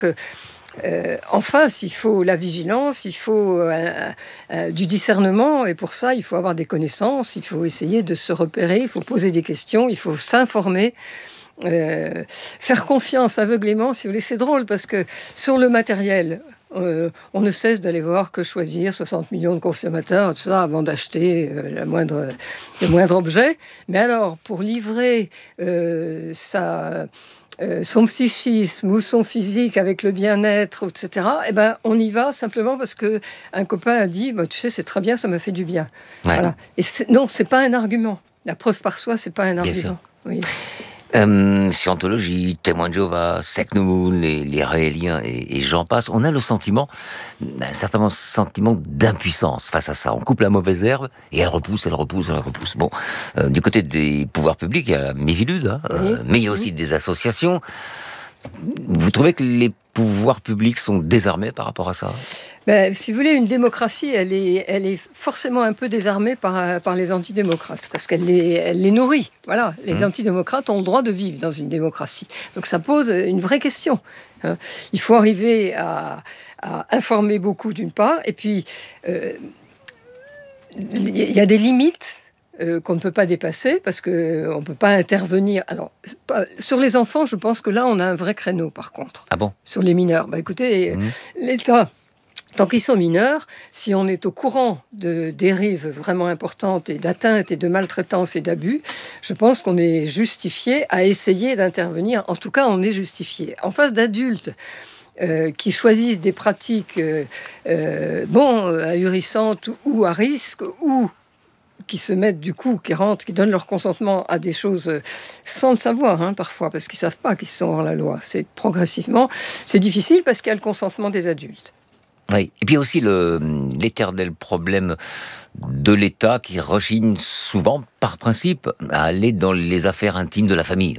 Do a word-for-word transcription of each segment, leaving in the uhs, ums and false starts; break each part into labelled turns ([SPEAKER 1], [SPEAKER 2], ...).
[SPEAKER 1] que, euh, en face, il faut la vigilance, il faut euh, euh, du discernement, et pour ça, il faut avoir des connaissances, il faut essayer de se repérer, il faut poser des questions, il faut s'informer. Euh, faire confiance aveuglément, si vous voulez, c'est drôle parce que sur le matériel, euh, on ne cesse d'aller voir que choisir soixante millions de consommateurs, tout ça, avant d'acheter euh, la moindre, le moindre objet. Mais alors, pour livrer euh, sa, euh, son psychisme ou son physique avec le bien-être, et cetera, eh ben, on y va simplement parce qu'un copain a dit bah, « tu sais, c'est très bien, ça m'a fait du bien ouais. ». Voilà. Et c'est, non, c'est pas un argument. La preuve par soi, c'est pas un argument. Oui.
[SPEAKER 2] Euh, scientologie, témoins de Jéhovah, secte Moon, les, les Raéliens et, et j'en passe, on a le sentiment, un certain sentiment d'impuissance face à ça. On coupe la mauvaise herbe et elle repousse, elle repousse, elle repousse. Bon, euh, du côté des pouvoirs publics, il y a la Miviludes, hein, oui. euh, mais il y a aussi des associations. Vous trouvez que les pouvoirs publics sont désarmés par rapport à ça ?
[SPEAKER 1] Ben, si vous voulez, une démocratie, elle est, elle est forcément un peu désarmée par, par les antidémocrates, parce qu'elle les, elle les nourrit. Voilà, les mmh. antidémocrates ont le droit de vivre dans une démocratie. Donc ça pose une vraie question. Hein. Il faut arriver à, à informer beaucoup, d'une part, et puis euh, il y a des limites euh, qu'on ne peut pas dépasser, parce qu'on ne peut pas intervenir. Alors, pas, sur les enfants, je pense que là, on a un vrai créneau, par contre.
[SPEAKER 2] Ah bon ?
[SPEAKER 1] Sur les mineurs. Ben, écoutez, mmh. l'État... Tant qu'ils sont mineurs, si on est au courant de dérives vraiment importantes et d'atteintes et de maltraitance et d'abus, je pense qu'on est justifié à essayer d'intervenir. En tout cas, on est justifié. En face d'adultes euh, qui choisissent des pratiques euh, euh, bon, ahurissantes ou à risque, ou qui se mettent du coup, qui rentrent, qui donnent leur consentement à des choses sans le savoir, hein, parfois, parce qu'ils ne savent pas qu'ils sont hors la loi. C'est progressivement, c'est difficile parce qu'il y a le consentement des adultes.
[SPEAKER 2] Oui. Et puis aussi le, l'éternel problème de l'État qui rechigne souvent, par principe, à aller dans les affaires intimes de la famille.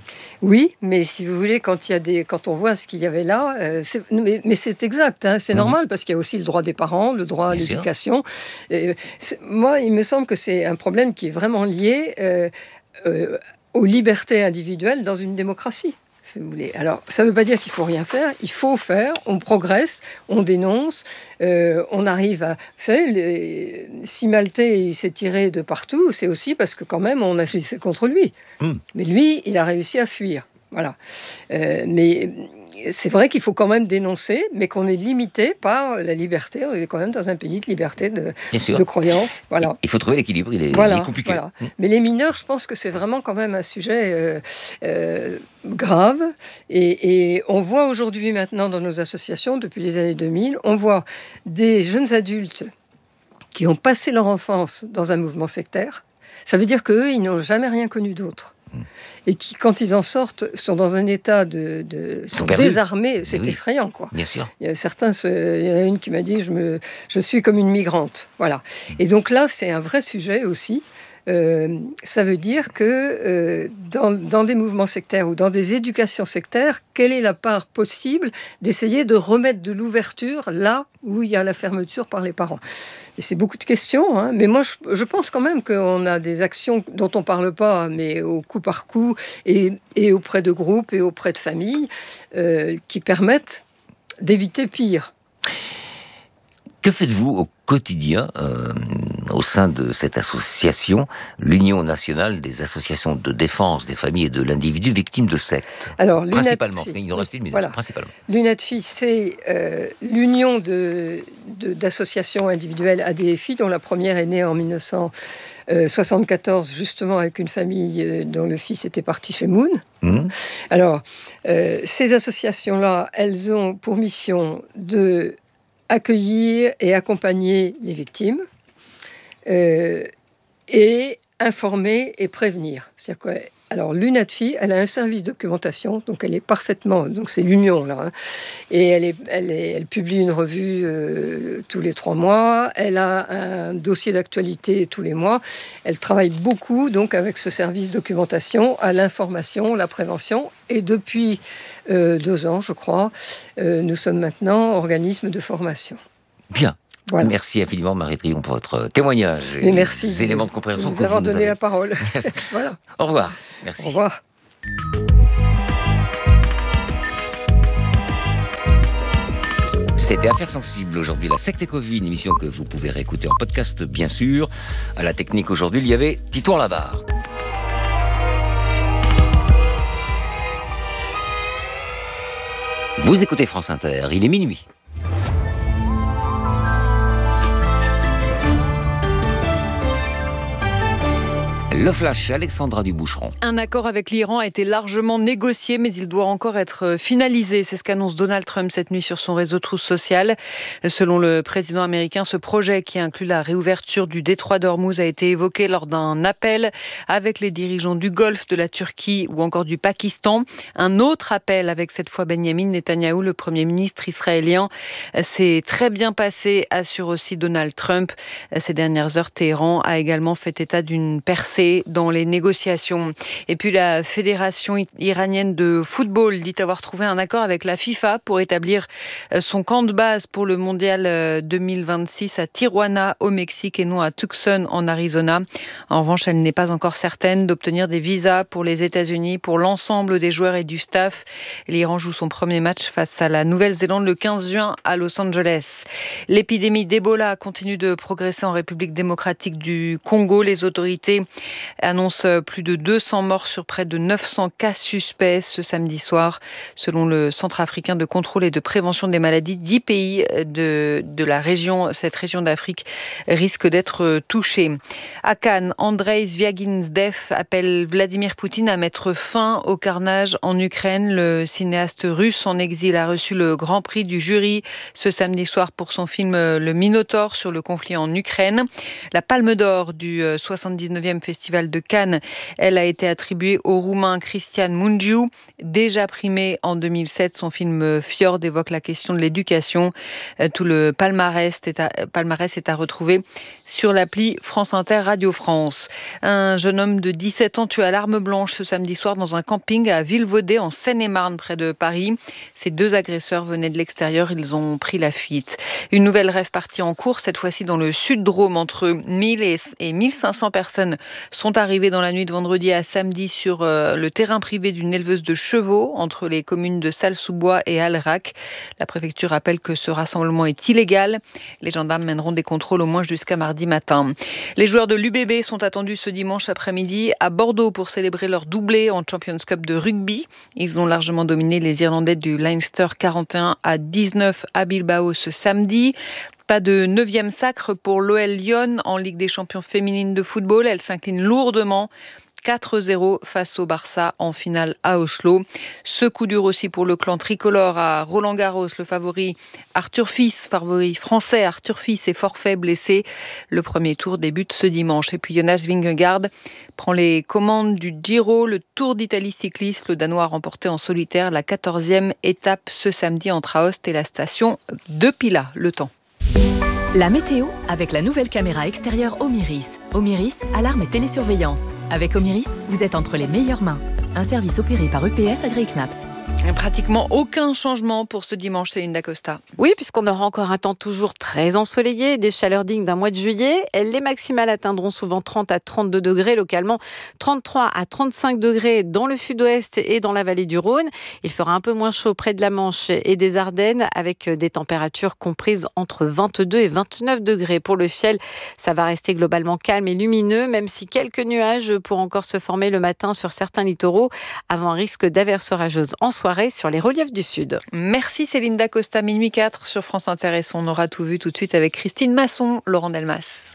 [SPEAKER 1] Oui, mais si vous voulez, quand, il y a des, quand on voit ce qu'il y avait là, euh, c'est, mais, mais c'est exact, hein, c'est mmh. normal, parce qu'il y a aussi le droit des parents, le droit à Bien l'éducation. Et, moi, il me semble que c'est un problème qui est vraiment lié euh, euh, aux libertés individuelles dans une démocratie. Si vous voulez. Alors, ça ne veut pas dire qu'il ne faut rien faire, il faut faire, on progresse, on dénonce, euh, on arrive à... Vous savez, les... si Maltais il s'est tiré de partout, c'est aussi parce que quand même on agissait contre lui. Mmh. Mais lui, il a réussi à fuir. Voilà. Euh, mais c'est vrai qu'il faut quand même dénoncer, mais qu'on est limité par la liberté. On est quand même dans un pays de liberté de, de croyance. Voilà.
[SPEAKER 2] Il faut trouver l'équilibre, il est,
[SPEAKER 1] voilà,
[SPEAKER 2] il est compliqué.
[SPEAKER 1] Voilà. Mmh. Mais les mineurs, je pense que c'est vraiment quand même un sujet euh, euh, grave. Et, et on voit aujourd'hui maintenant dans nos associations, depuis les années deux mille, on voit des jeunes adultes qui ont passé leur enfance dans un mouvement sectaire. Ça veut dire qu'eux, ils n'ont jamais rien connu d'autre. Et qui, quand ils en sortent, sont dans un état de... de sont désarmés. C'est oui. effrayant, quoi.
[SPEAKER 2] Bien sûr.
[SPEAKER 1] Il y a certains... Il y en a une qui m'a dit je, me, je suis comme une migrante. Voilà. Et donc là, c'est un vrai sujet aussi. Euh, ça veut dire que euh, dans, dans des mouvements sectaires ou dans des éducations sectaires, quelle est la part possible d'essayer de remettre de l'ouverture là où il y a la fermeture par les parents ? Et c'est beaucoup de questions, hein, mais moi je, je pense quand même qu'on a des actions dont on ne parle pas, mais au coup par coup, et, et auprès de groupes et auprès de familles, euh, qui permettent d'éviter pire.
[SPEAKER 2] Que faites-vous au quotidien euh, au sein de cette association, l'Union nationale des associations de défense des familles et de l'individu victime de sectes ?
[SPEAKER 1] Alors,
[SPEAKER 2] principalement, il nous reste une minute, voilà. Principalement.
[SPEAKER 1] L'UNADFI, c'est euh, l'union de, de, d'associations individuelles A D F I, dont la première est née en dix-neuf cent soixante-quatorze, justement avec une famille dont le fils était parti chez Moon. Mmh. Alors, euh, ces associations-là, elles ont pour mission de accueillir et accompagner les victimes, euh, et informer et prévenir. C'est-à-dire que, alors, l'UNADFI, elle a un service de documentation, donc elle est parfaitement... Donc, c'est l'union, là. Hein, et elle, est, elle, est, elle publie une revue euh, tous les trois mois. Elle a un dossier d'actualité tous les mois. Elle travaille beaucoup, donc, avec ce service de documentation, à l'information, la prévention. Et depuis euh, deux ans, je crois, euh, nous sommes maintenant organisme de formation.
[SPEAKER 2] Bien. Voilà. Merci infiniment, Marie Trillon, pour votre témoignage et
[SPEAKER 1] merci
[SPEAKER 2] les éléments de compréhension
[SPEAKER 1] de
[SPEAKER 2] que vous nous
[SPEAKER 1] avoir donné
[SPEAKER 2] avez.
[SPEAKER 1] la parole. Voilà.
[SPEAKER 2] Au revoir. Merci.
[SPEAKER 1] Au revoir.
[SPEAKER 2] C'était Affaires sensibles aujourd'hui, la secte et Covid, une émission que vous pouvez réécouter en podcast, bien sûr. À la technique aujourd'hui, il y avait Titouan Labarre. Vous écoutez France Inter, il est minuit. Le flash, Alexandra Duboucheron.
[SPEAKER 3] Un accord avec l'Iran a été largement négocié, mais il doit encore être finalisé. C'est ce qu'annonce Donald Trump cette nuit sur son réseau Truth Social. Selon le président américain, ce projet qui inclut la réouverture du détroit d'Ormuz a été évoqué lors d'un appel avec les dirigeants du Golfe, de la Turquie ou encore du Pakistan. Un autre appel avec cette fois Benjamin Netanyahou, le premier ministre israélien. C'est très bien passé, assure aussi Donald Trump. Ces dernières heures, Téhéran a également fait état d'une percée dans les négociations. Et puis la Fédération iranienne de football dit avoir trouvé un accord avec la FIFA pour établir son camp de base pour le mondial deux mille vingt-six à Tijuana au Mexique et non à Tucson en Arizona. En revanche, elle n'est pas encore certaine d'obtenir des visas pour les États-Unis pour l'ensemble des joueurs et du staff. L'Iran joue son premier match face à la Nouvelle-Zélande le quinze juin à Los Angeles. L'épidémie d'Ebola continue de progresser en République démocratique du Congo. Les autorités annonce plus de deux cents morts sur près de neuf cents cas suspects ce samedi soir. Selon le Centre africain de contrôle et de prévention des maladies, dix pays de, de la région, cette région d'Afrique, risquent d'être touchés. À Cannes, Andrei Zviagintsev appelle Vladimir Poutine à mettre fin au carnage en Ukraine. Le cinéaste russe en exil a reçu le grand prix du jury ce samedi soir pour son film Le Minotaure sur le conflit en Ukraine. La Palme d'Or du soixante-dix-neuvième Festival de Cannes, elle a été attribuée au Roumain Cristian Mungiu. Déjà primé en deux mille sept, son film Fjord évoque la question de l'éducation. Tout le palmarès est à, palmarès est à retrouver sur l'appli France Inter Radio France. Un jeune homme de dix-sept ans tué à l'arme blanche ce samedi soir dans un camping à Villevaudé en Seine-et-Marne près de Paris. Ces deux agresseurs venaient de l'extérieur, ils ont pris la fuite. Une nouvelle rave partie en cours, cette fois-ci dans le Sud-Drôme, entre mille et mille cinq cents personnes sont arrivés dans la nuit de vendredi à samedi sur euh, le terrain privé d'une éleveuse de chevaux entre les communes de Salles-sous-Bois et Alrac. La préfecture rappelle que ce rassemblement est illégal. Les gendarmes mèneront des contrôles au moins jusqu'à mardi matin. Les joueurs de l'U B B sont attendus ce dimanche après-midi à Bordeaux pour célébrer leur doublé en Champions Cup de rugby. Ils ont largement dominé les Irlandais du Leinster quarante et un à dix-neuf à Bilbao ce samedi. Pas de neuvième sacre pour l'O L Lyon en Ligue des champions féminines de football. Elle s'incline lourdement quatre zéro face au Barça en finale à Oslo. Ce coup dur aussi pour le clan tricolore à Roland-Garros. Le favori Arthur Fils, favori français Arthur Fils est forfait blessé. Le premier tour débute ce dimanche. Et puis Jonas Vingegaard prend les commandes du Giro, le Tour d'Italie cycliste. Le Danois a remporté en solitaire la quatorzième étape ce samedi entre Aoste et la station de Pila. Le temps.
[SPEAKER 4] La météo avec la nouvelle caméra extérieure Omiris. Omiris, alarme et télésurveillance. Avec Omiris, vous êtes entre les meilleures mains. Un service opéré par U P S AgriKnaps.
[SPEAKER 3] Pratiquement aucun changement pour ce dimanche, Céline Dacosta.
[SPEAKER 5] Oui, puisqu'on aura encore un temps toujours très ensoleillé, des chaleurs dignes d'un mois de juillet. Les maximales atteindront souvent trente à trente-deux degrés, localement trente-trois à trente-cinq degrés dans le sud-ouest et dans la vallée du Rhône. Il fera un peu moins chaud près de la Manche et des Ardennes, avec des températures comprises entre vingt-deux et vingt-neuf degrés. Pour le ciel, ça va rester globalement calme et lumineux, même si quelques nuages pourront encore se former le matin sur certains littoraux, avant un risque d'averses orageuses en soirée sur les reliefs du sud.
[SPEAKER 3] Merci Céline Dacosta, minuit quatre sur France Inter. On aura tout vu tout de suite avec Christine Masson, Laurent Delmas.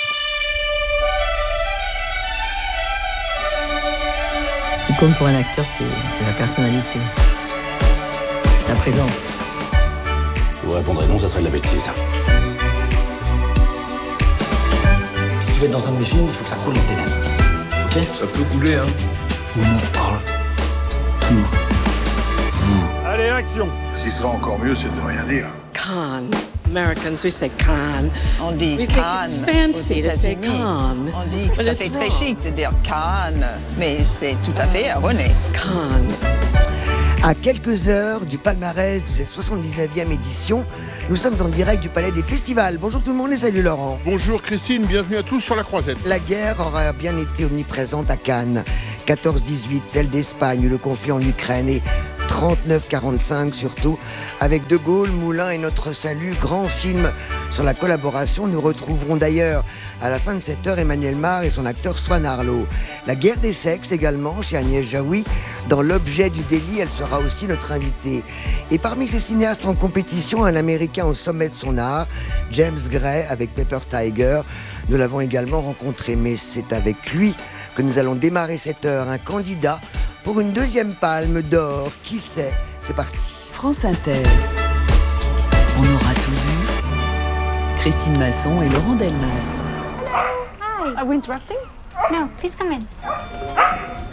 [SPEAKER 6] Ce qui compte pour un acteur, c'est, c'est sa personnalité, sa présence.
[SPEAKER 7] Je vous répondrai non, ça serait de la bêtise.
[SPEAKER 8] Si tu veux être dans un de mes films, il faut que ça coule dans tes lèvres. Ok ?
[SPEAKER 7] Ça peut couler, hein.
[SPEAKER 9] On en parle. Tout. Vous.
[SPEAKER 7] Allez, action.
[SPEAKER 9] Ce qui serait encore mieux, c'est de rien dire.
[SPEAKER 10] Cannes. Americans, we say Cannes.
[SPEAKER 11] On dit
[SPEAKER 10] we
[SPEAKER 11] Cannes.
[SPEAKER 10] Think it's fancy
[SPEAKER 11] aux
[SPEAKER 10] to say
[SPEAKER 11] États-Unis.
[SPEAKER 10] Cannes.
[SPEAKER 11] On dit que
[SPEAKER 10] But
[SPEAKER 11] ça
[SPEAKER 10] it's
[SPEAKER 11] fait
[SPEAKER 10] wrong.
[SPEAKER 11] très chic de dire Cannes, mais c'est tout à fait erroné.
[SPEAKER 10] Cannes.
[SPEAKER 12] À quelques heures du palmarès de cette soixante-dix-neuvième édition, nous sommes en direct du Palais des Festivals. Bonjour tout le monde et salut Laurent.
[SPEAKER 13] Bonjour Christine, bienvenue à tous sur la Croisette.
[SPEAKER 12] La guerre aura bien été omniprésente à Cannes. quatorze dix-huit, celle d'Espagne, le conflit en Ukraine et trente-neuf quarante-cinq surtout, avec De Gaulle, Moulin et Notre Salut, grand film sur la collaboration. Nous retrouverons d'ailleurs à la fin de cette heure Emmanuel Mar et son acteur Swan Arlo. La guerre des sexes également chez Agnès Jaoui. Dans L'objet du délit, elle sera aussi notre invitée. Et parmi ces cinéastes en compétition, un Américain au sommet de son art, James Gray avec Paper Tiger. Nous l'avons également rencontré, mais c'est avec lui que nous allons démarrer cette heure. Un candidat pour une deuxième palme d'or. Qui sait? C'est parti.
[SPEAKER 4] France Inter. On aura tout vu. Christine Masson et Laurent Delmas.
[SPEAKER 14] Hi. Are we interrupting? No, please come in.